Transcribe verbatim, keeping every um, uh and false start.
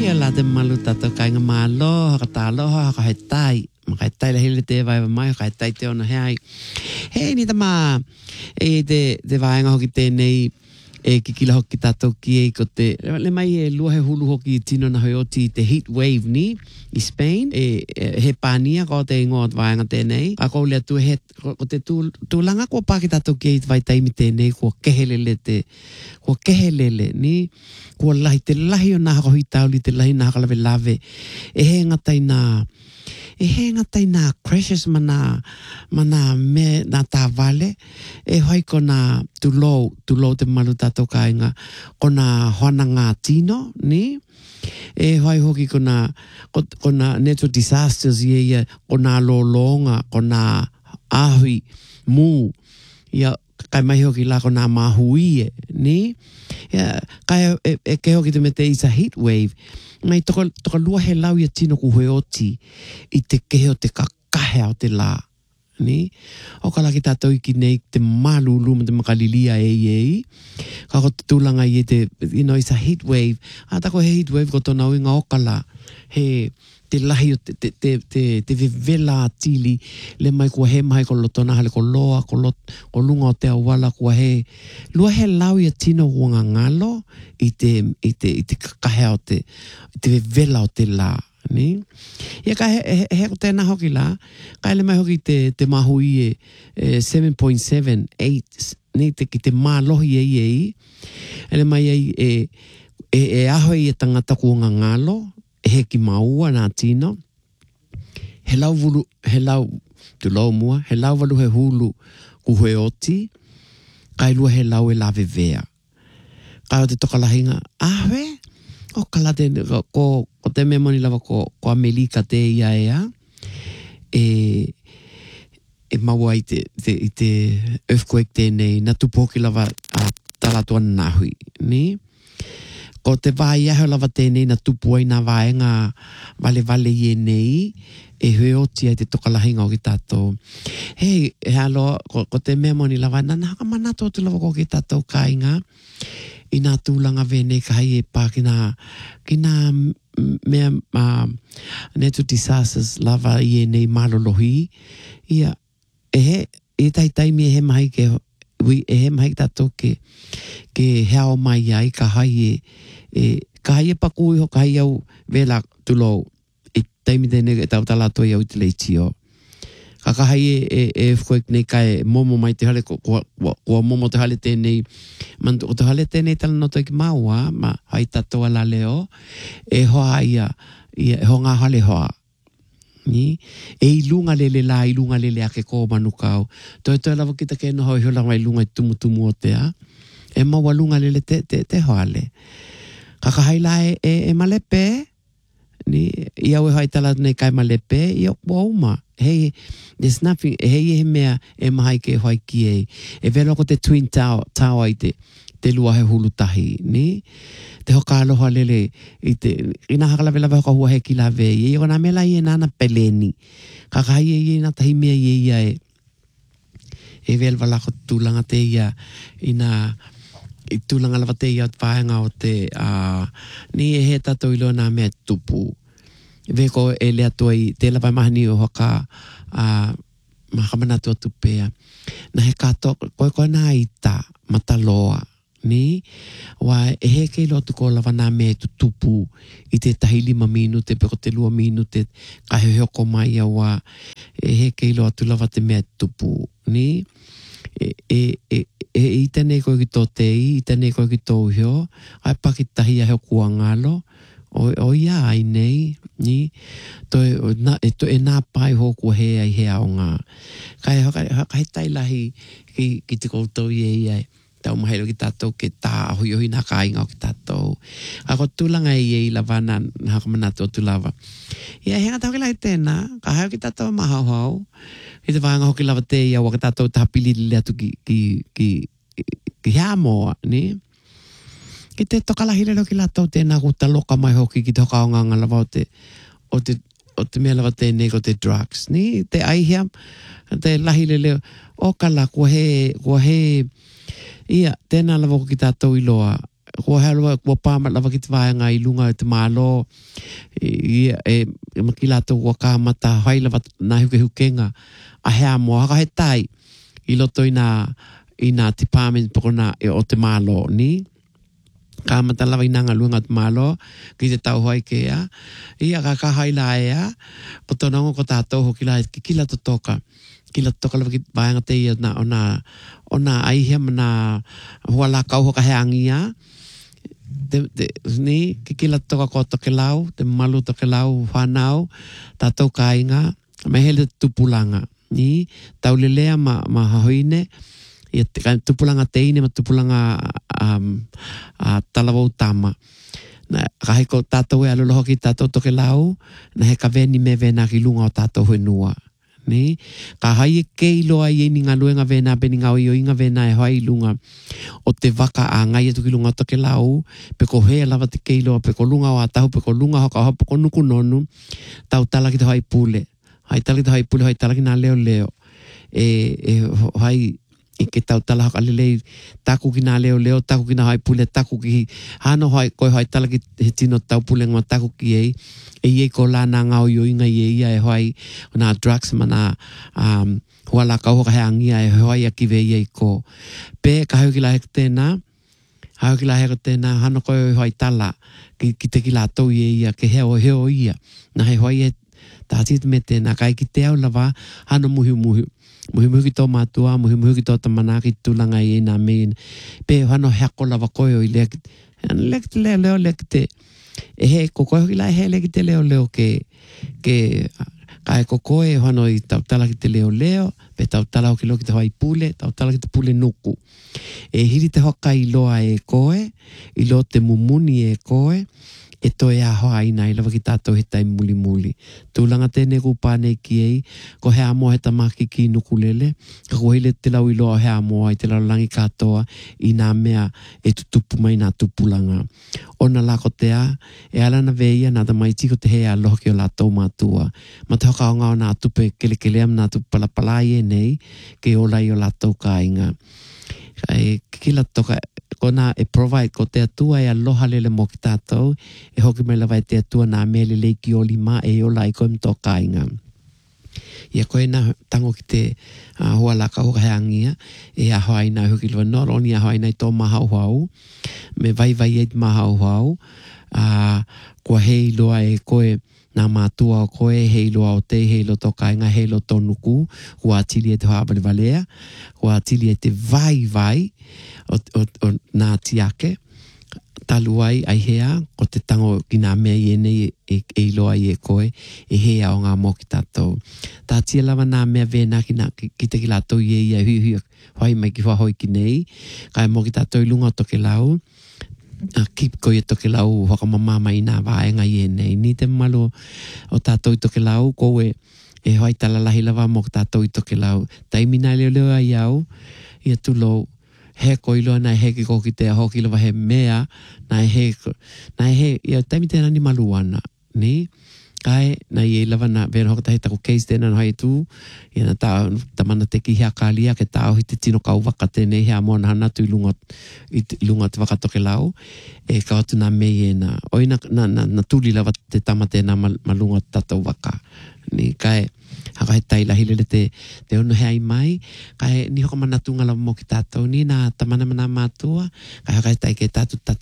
Ia la te malu tato kainga malo, haka tā aloha, haka he tai. Maka he tai la hele te vai mai, haka he tai te ona hei. Hei ni ta mā, e te, te vaenga hoki tēnei, e kikila hoki tato ki e ko te, le mai e lua he hulu hoki tino na hoi oti te heat wave ni, i Spain, e, e he pānia ko te ingoa vaenga tēnei. A kou lea tu he, ko te tū, tūlanga kua pāki tato ki e vai taimi tēnei, kua kehelele te, kua kehelele ni, kua lahi te lahi o nā hako hui tauli, te lahi nā haka lave lave, e he ngatai nā, e he ngatai nā crashes mana, mana me nā tā vale, e hoi ko nā tulou, tulou te malu tato kāinga, ko nā hoana ngā tino, ni, e hoi hoki ko nā, ko, ko nā natural disasters ia ia, ko nā lolonga, ko nā ahui, mū, ia, kai mai hoki la ko nā mahui e, ni, ia, kai e, e ke hoki te me te isa heat wave, mai toka, toka lua he lau ia tino ku hoi oti i te keho te kakahe o te la. Ni? O ka laki tātou iki nei te malulu ma te makalilia e ei. Ka ko te tūlanga i e te, you know, it's a heat wave. A tako he heat wave ko tōna uinga okala. He te lahi o te, te, te, te, te vevela atili le mai kua he mai ko lotona hale ko loa, ko, lot, ko lunga o te awala kua he. Lua he lau ia tino wanga ngalo i te, i te, i te kakahe o te, i te vevela o te la. Ni? Ia ka he, he, he ko tēnā hoki la, ka ele mai hoki te, te mahui e, e seven point seven eight, ni te ki te mālohi e i e, ele mai e, e, e, e aho i e tangata kua ngalo, e he ki maua nā tino, he lau vulu, he lau, tu lau mua, he lau walu he hulu ku hoi oti, ka ilua he lau e la vevea. Ka o te tokalahinga, awe, o kala te, ko, ko te me moni lava ko, ko Amerika te ia ea, e, e maua i te, te, i te earthquake tēnei, na tupoki lava a talatua nahui, ni? Ko te vai aho lava tēnei na tupu ai nā vaenga vale vale i e nei, e hoi oti ai te tokalahinga o ki tātou. Hei, he alo, ko, ko te mea moni lava, na naka manato tu lava ko ki tātou kāinga, i nā tūlanga vene ka hai e pā ki nā, ki nā mea uh, natural disasters lava i e nei malolohi. Ia, e he, e tai taimi e he mahi ke, e he mahi tātou ke, ke heo mai ai ka hai e, e ka hai e paku iho, ka hai au vela tulou, e taimi tēne e tau talato i au te leitio. Ka ka hai e, e, e fuek nei kai momo mai te hale, ko, ko, ko momo te hale tēnei, mantu o te hale tēnei tala no toiki maua, ma hai tatoa la leo, e hoa ia, ia e ho ngā hale hoa. Ni? E i lunga lele la, i lunga lele ake ko manukau. Toi toi lava kita ke no hoi hola mai lunga i tumu tumu o te a. E maua lunga lele te, te, te hoale. Ka ka hai la e, e, e malepe, ni? I au e hai tala nei kai malepe, i au wauma. Hei, there's nothing, hei e mea e mahai ke hoi ki e. E velo ko te Twin Tower, tower i te, te lua he hulu tahi, ni? Te hoka aloha lele, i te, i nā hakala vela hoka hua he ki la ve, i e o nā mela i e nāna peleni. Kakai e i e nā tahi mea i e ia e, e vel wala ko tūlanga te ia, i nā, i tūlanga lava te ia whaenga o te, uh, ni e he tato ilo nā mea tupu. Veko e lea toi, te lawa mahani o hoka uh, mahamana tua tupea. Na he kato, koe koe nā ita, mataloa, ni? Wa e he kei lotu ko lawa nā mea tu tupu i te tahi lima minute, peko te lua minute, ka he hoko mai a wa, e he kei lotu lawa te mea tupu, ni? E, e, e, e i tēnei koe ki tō tei, i tēnei koe ki tō hio, ai pakitahi a heo kua ngalo, o, o ia ai nei, ni, to e, na, e, to, e nā pai hoku he ai he ao ngā. Kai haka, haka he tailahi ki, ki te koutou i e iai, tau mahero ki tātou ke tā hui ohi nā kāinga o ki tātou. Ako tūlanga i e i lava nā haka manato tu lava. Ia henga tau ki lai tēnā, ka hao ki tātou mahau hau, ki te wāanga hoki lava te ia waka tātou tahapili li atu ki, ki, ki, ki, ki hea moa, ni? Ki te tokalahi lero ki lātou tēnā kuta loka mai hoki ki te hoka o nganga lava o te, o te, o te mea lava tēnei ko te drugs, ni? Te aihia, te lahi lele o kala kua he, kua he, ia, tēnā lava ki tātou iloa, ko halwa ko pa ma lava ki te vaenga i lunga te malo e e makila to ko ka mata hai lava na huke hukenga a hea mo haka he tai i loto ina ina department pokona e o te malo ni ka mata lava ina nga lunga te malo ki te tau hai ke a ia ka ka hai la ea ko tonango ko tātou hoki la ki kila to toka kila to toka lava ki vaenga te ia na ona ona ai hea mana huala kau hoka he angia Te, te, ni, ki kila toka ko toke lau, te malu toke lau whanau, tātou ka inga, me hele tupulanga. Ni, tau lelea ma, ma hahoine, ia te, tupulanga teine, ma tupulanga um, a talawau tama. Na, ka heko tātou e alolo hoki tātou toke lau, na he ka veni me vena ki lunga o tātou whenua. Ni, ka hai e kei loa i ni ngā luenga vena, beni ngā oi o inga vena e hai lunga o te waka a ngai atu ki lunga toke lau, pe ko hea lava te kei loa, pe ko lunga o atahu, pe ko lunga hoka hopa ko nuku nonu, tau tala ki te hai pule. Hai tala ki te hai pule, hai tala ki nā leo leo. E, e hai, i ke tau tala hoka lelei, taku ki nā leo leo, taku ki nā hai pule, taku ki, hano hai, koi hai tala ki he tino tau pule ngā taku ki ei, e iei ko la nā ngā oi o inga i ia e hai, nā drugs ma nā, um, huala kau hoka he angia e hai a kiwe iei ko. Pe, ka hau ki la heko tēnā, hau ki la heko tēnā, hano koi hai tala, ki, ki te ki la tau i ia, ke heo heo ia, na he hai e tātit me tēnā, kai ki te au lava, hano muhi muhi, muhi muhi ki tō mātua, muhi muhi ki tō tamana ki tūlanga i ena mein, pe hano heko lava koi o i lea ki, lea ki te leo leo lea ki te, e he koko hoki lai he lea ki te leo leo ke, ke, ka e koko e hano i tau tala ki te leo leo, pe tau tala hoki lo ki te hoi pule, tau tala ki te pule nuku. E hiri te hoka i loa e koe, i lo te mumuni e koe, e toi a hoa ina i lava ki tātou he tai muli muli. Tūlanga tēne ku pāne ki ei, ko he amo he tamaki ki nukulele, ka ko hele te lau i loa he amo ai te lau langi katoa i nā mea e tutupu mai nā tupulanga. Ona la ko te a, e alana veia nā ta mai tiko te hea loho ki o la tau mātua. Ma te hoka o ngā o nā tupe kele kele am nā tupu palapalai e nei, ke ola i o la tau ka inga. E kila toka, ko nā e provide ko te atua e aloha lele mo ki tātou, e hoki mai lawa e te atua nā mele leiki o lima e ola i koe mto ka inga. Ia koe nā tango ki te uh, hua laka hoka he angia, e ahoa ina hoki lawa, not only ahoa ina i tō mahau hau, me vai vai e mahau hau, uh, kua hei loa e koe, nā mātua o koe, hei loa o te, hei lo tō kainga, hei lo tō nuku, kua atili e te hoa bale valea, kua atili e te vai vai, o, o, o nā tiake, taluai ai hea, ko te tango ki nā mea i ene e, e loa i e koe, e hea o ngā mō ki tātou. Tā tia lawa nā mea vena ki, nā, ki, ki te ki lātou i e i a hui hui, hoi mai ki whahoi ki nei, kai mō ki tātou i lunga o toke lau, a keep ko i toke lau hoka mamama i nā vaenga i e nei. Ni te malo o tātou i toke lau, ko e, e hoi tala lahi lawa mo tātou i toke lau. Taimina leo leo ai au, i atu lo, he ko ilo nai he ki ko ki te hoki lawa he mea, nai he, nai he, ia taimi tēnā ni maluana, ni? Kai, nai e lawa na vera hoka tahi tako case tēnā no hai tū, ia na tā, tamana te ki hea kālia, ke tā ohi te tino kau waka tēnei hea mōna hana tu i lunga, i lunga te waka toke lau, e ka watu nā mei e nā, oi na, na, na, na tūli lawa te tama tēnā malunga tātou waka. Ni kai, haka he tai lahi lele te, te ono hea i mai, kai ni hoka mana tunga lawa mo ki tātou, ni nā tamana mana mātua, kai haka he tai ke tātou tātou